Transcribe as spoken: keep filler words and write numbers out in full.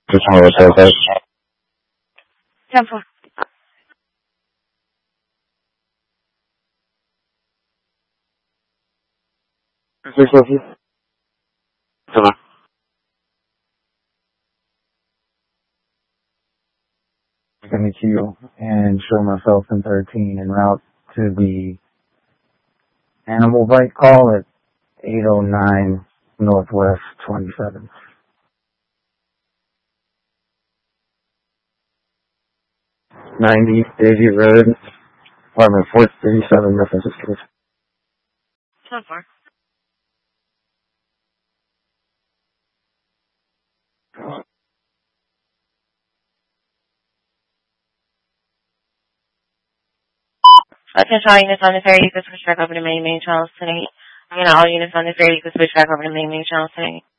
Just want to say that. ten four. six with you? Come on. I'm going to queue and show myself in thirteen en route to the animal bite call at eight oh nine Northwest twenty-seventh. ninety Daisy Road, apartment four thirty-seven, Memphis, Street. ten four. Attention all units on the ferry, you can switch back over to main main channels today. I mean, all units on the ferry, you can switch back over to main main channels today.